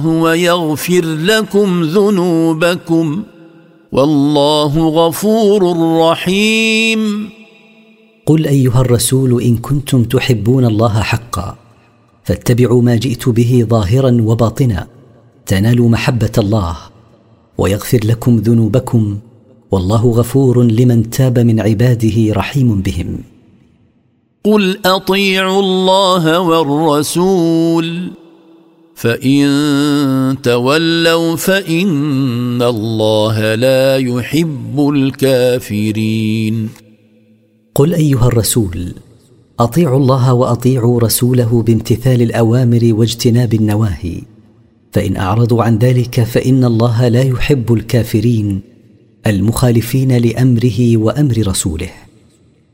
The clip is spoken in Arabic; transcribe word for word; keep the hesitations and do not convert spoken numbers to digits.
ويغفر لكم ذنوبكم والله غفور رحيم. قل أيها الرسول إن كنتم تحبون الله حقا فاتبعوا ما جئت به ظاهرا وباطنا تنالوا محبة الله ويغفر لكم ذنوبكم والله غفور لمن تاب من عباده رحيم بهم. قل أطيعوا الله والرسول فإن تولوا فإن الله لا يحب الكافرين. قل أيها الرسول أطيعوا الله وأطيعوا رسوله بامتثال الأوامر واجتناب النواهي، فإن أعرضوا عن ذلك فإن الله لا يحب الكافرين المخالفين لأمره وأمر رسوله.